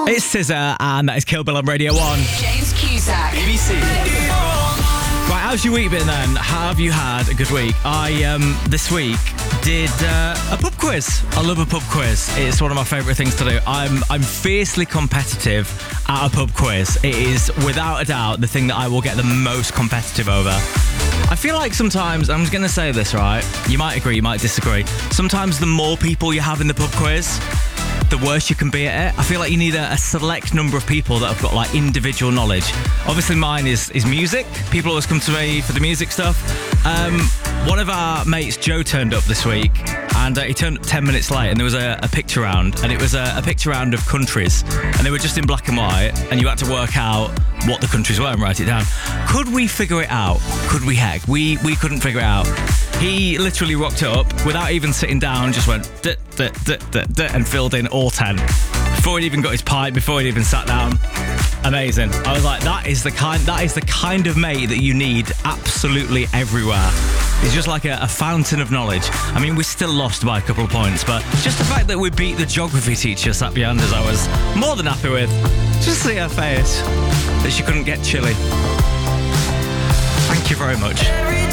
It's Scissor, and that is Kill Bill on Radio 1. James Cusack. BBC. Right, how's your week been then? Have you had a good week? I, this week, did a pub quiz. I love a pub quiz. It's one of my favourite things to do. I'm fiercely competitive at a pub quiz. It is, without a doubt, the thing that I will get the most competitive over. I feel like sometimes, I'm going to say this, right? You might agree, you might disagree. Sometimes the more people you have in the pub quiz, the worse you can be at it. I feel like you need a select number of people that have got like individual knowledge. Obviously mine is music. People always come to me for the music stuff. One of our mates, Joe, turned up this week, and he turned up 10 minutes late, and there was a picture round, and it was a picture round of countries, and they were just in black and white, and you had to work out what the countries were and write it down. Could we figure it out? Could we heck? We couldn't figure it out. He literally rocked up without even sitting down, just went and filled in all 10 before he'd even got his pipe, before he'd even sat down. Amazing. I was like, that is the kind of mate that you need absolutely everywhere. He's just like a fountain of knowledge. I mean, we still lost by a couple of points, but just the fact that we beat the geography teacher sat behind us, I was more than happy with. Just see her face, that she couldn't get chilly. Thank you very much.